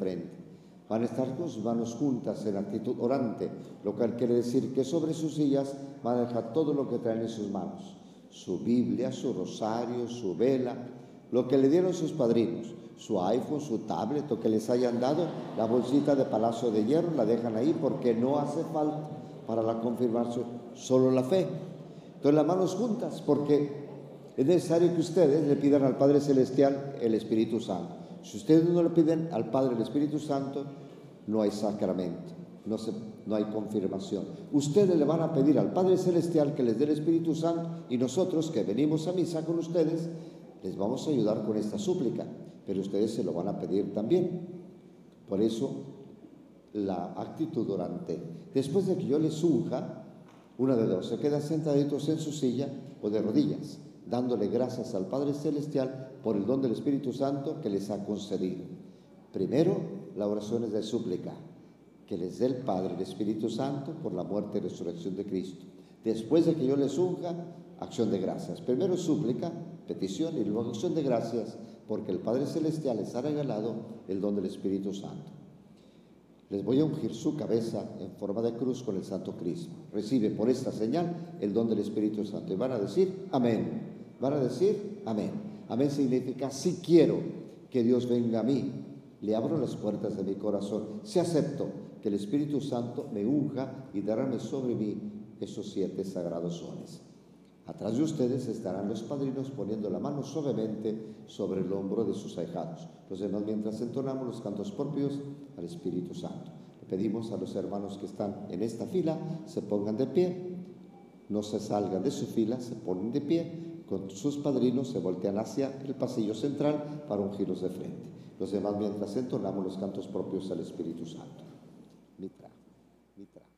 frente. Van a estar con sus manos juntas en actitud orante, lo cual quiere decir que sobre sus sillas van a dejar todo lo que traen en sus manos. Su Biblia, su rosario, su vela, lo que le dieron sus padrinos, su iPhone, su tablet, lo que les hayan dado, la bolsita de Palacio de Hierro, la dejan ahí porque no hace falta para la confirmación, solo la fe. Entonces las manos juntas, porque es necesario que ustedes le pidan al Padre Celestial el Espíritu Santo. Si ustedes no le piden al Padre el Espíritu Santo, no hay sacramento, no hay confirmación. Ustedes le van a pedir al Padre Celestial que les dé el Espíritu Santo y nosotros que venimos a misa con ustedes, les vamos a ayudar con esta súplica, pero ustedes se lo van a pedir también. Por eso, la actitud orante. Después de que yo les unja, una de dos, se quedan sentaditos en su silla o de rodillas, dándole gracias al Padre Celestial por el don del Espíritu Santo que les ha concedido. Primero, la oración es de súplica, que les dé el Padre el Espíritu Santo por la muerte y resurrección de Cristo. Después de que yo les unja, acción de gracias. Primero súplica, petición, y luego acción de gracias, porque el Padre Celestial les ha regalado el don del Espíritu Santo. Les voy a ungir su cabeza en forma de cruz con el Santo Crisma. Recibe por esta señal el don del Espíritu Santo. Y van a decir amén. Van a decir amén. Amén significa si quiero que Dios venga a mí, le abro las puertas de mi corazón. Si acepto que el Espíritu Santo me unja y derrame sobre mí esos 7 sagrados dones. Atrás de ustedes estarán los padrinos poniendo la mano suavemente sobre el hombro de sus ahijados. Los demás, mientras entonamos los cantos propios al Espíritu Santo. Le pedimos a los hermanos que están en esta fila, se pongan de pie, no se salgan de su fila, se ponen de pie, con sus padrinos se voltean hacia el pasillo central para ungirlos de frente. Los demás, mientras entonamos los cantos propios al Espíritu Santo. Mitra, mitra.